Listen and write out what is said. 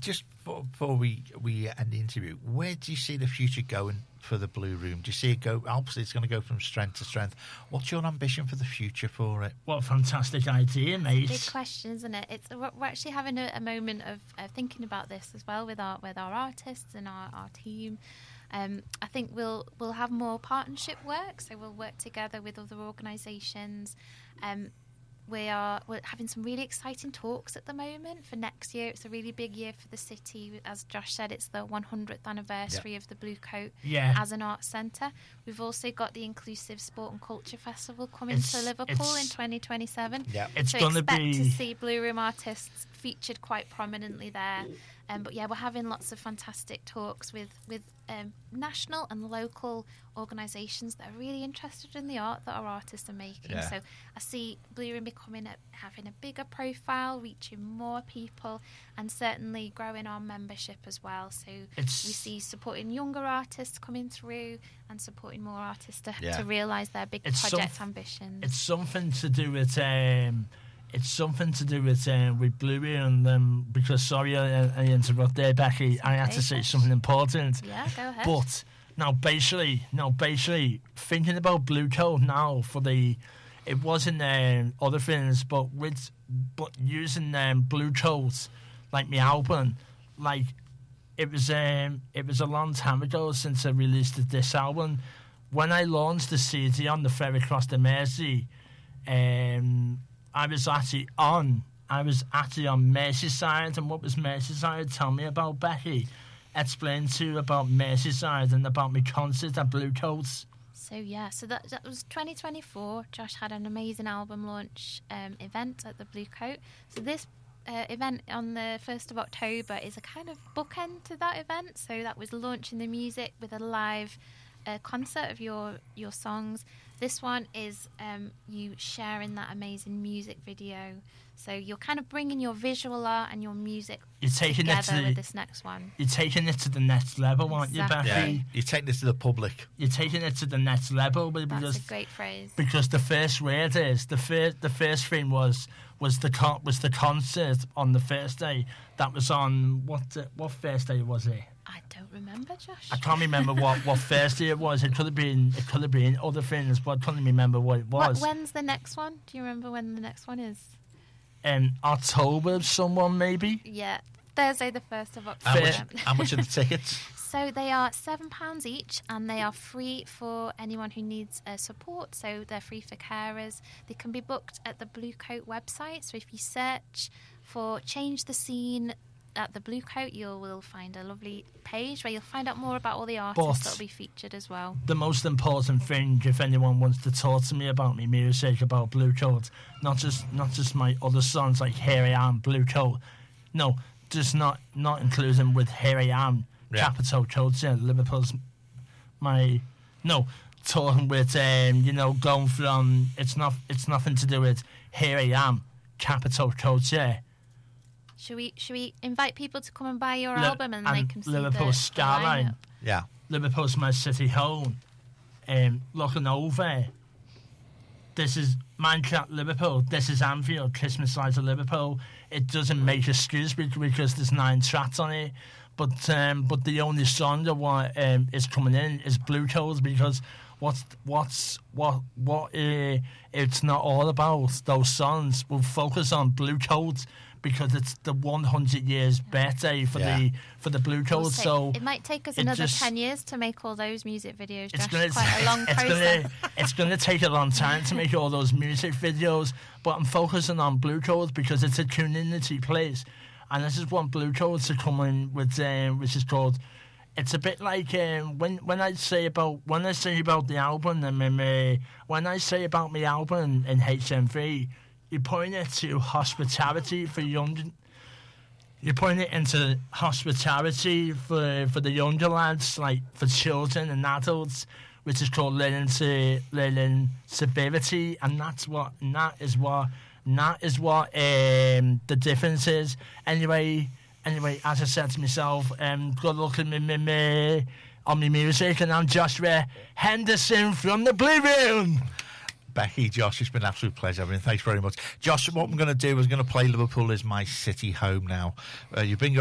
just before we end the interview, where do you see the future going for the Blue Room? Do you see it go? Obviously, it's going to go from strength to strength. What's your ambition for the future for it? What a fantastic idea, mate! Big question, isn't it? We're actually having a moment of thinking about this as well with our artists and our team. I think we'll have more partnership work, so we'll work together with other organisations. We're having some really exciting talks at the moment for next year. It's a really big year for the city. As Josh said, it's the 100th anniversary of the Blue Coat as an arts centre. We've also got the Inclusive Sport and Culture Festival coming to Liverpool in 2027. Yeah. It's going to be... to see Blue Room artists featured quite prominently there. But yeah, we're having lots of fantastic talks with national and local organisations that are really interested in the art that our artists are making. Yeah. So I see Blue Room having a bigger profile, reaching more people, and certainly growing our membership as well. So we see supporting younger artists coming through and supporting more artists to realise their big project ambitions. It's something to do with... with Blue Room, because sorry I interrupt there, Becky. I had to say something important. Yeah, go ahead. But now basically, thinking about Blue Coat now it wasn't other things, but using Blue Coat like my album, like it was a long time ago since I released this album. When I launched the CD on the Ferry Across the Mersey, I was actually on Merseyside. And what was Merseyside? Tell me about, Becky. Explain to you about Merseyside and about my concert at Blue Coats. So that was 2024. Josh had an amazing album launch event at the Blue Coat. So this event on the 1st of October is a kind of bookend to that event. So that was launching the music with a live concert of your songs. This one is you sharing that amazing music video. So you're kind of bringing your visual art and your music together with this next one. You're taking it to the next level, aren't you, Becky? Yeah, you're taking it to the public. You're taking it to the next level. That's a great phrase. Because the first word is the first thing was the concert on the first day. That was on what first day was it? I don't remember, Josh. I can't remember what first day it was. It could have been other things, but I can't remember what it was. When's the next one? Do you remember when the next one is? October, someone maybe. Yeah, Thursday the 1st of October. How much are the tickets? So they are £7 each, and they are free for anyone who needs support. So they're free for carers. They can be booked at the Blue Coat website. So if you search for Change the Scene at the Blue Coat, you will find a lovely page where you'll find out more about all the artists that will be featured as well. The most important thing, if anyone wants to talk to me about my music, about Blue Coat, not just my other songs like Here I Am, Blue Coat, no, just not including with Here I Am, Capital Coats, Liverpool's talking with going from it's nothing to do with Here I Am, Capital Coats, Should we invite people to come and buy your album and they can see Liverpool skyline? Yeah, Liverpool's my city home. Looking over, this is Minecraft Liverpool. This is Anfield, Christmas lights of Liverpool. It doesn't make excuse because there's 9 tracks on it, but the only song that is coming in is Blue Coat, because it's not all about those songs. We'll focus on Blue Coat, because it's the 100 years birthday for the Blue Coat. So it might take us another 10 years to make all those music videos. It's quite a long process. It's going to take a long time to make all those music videos, but I'm focusing on Blue Coat because it's a community place, and this is what Blue Coat to come in with, which is called. It's a bit like when I say about the album, and when I say about my album in HMV. You point it to hospitality for young. You point it into hospitality for the younger lads, like for children and adults, which is called learning civility, and that is what the difference is. Anyway, as I said to myself, good luck on my music, and I'm Joshua Henderson from the Blue Room. Becky, Josh, it's been an absolute pleasure. Thanks very much. Josh, what I'm going to do is going to play Liverpool is my city home now. You bring